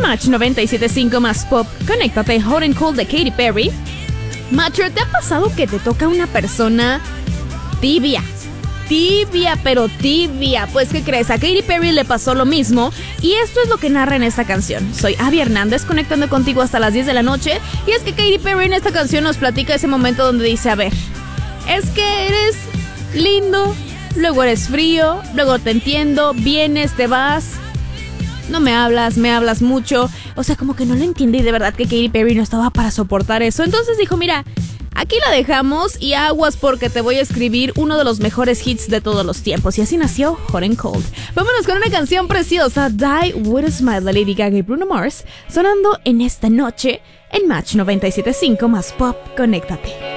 Match 97.5 más pop. Conéctate, Hot and Cold de Katy Perry. Macho, ¿te ha pasado que te toca una persona tibia? Tibia, pero tibia. Pues, ¿qué crees? A Katy Perry le pasó lo mismo. Y esto es lo que narra en esta canción. Soy Abby Hernández, conectando contigo hasta las 10 de la noche. Y es que Katy Perry en esta canción nos platica ese momento donde dice: a ver, es que eres lindo, luego eres frío, luego te entiendo, vienes, te vas, no me hablas mucho. O sea, como que no lo entiende, y de verdad que Katy Perry no estaba para soportar eso. Entonces dijo: mira, aquí la dejamos y aguas, porque te voy a escribir uno de los mejores hits de todos los tiempos. Y así nació Hot and Cold. Vámonos con una canción preciosa, Die With A Smile de Lady Gaga y Bruno Mars, sonando en esta noche en Match 97.5 más pop. Conéctate.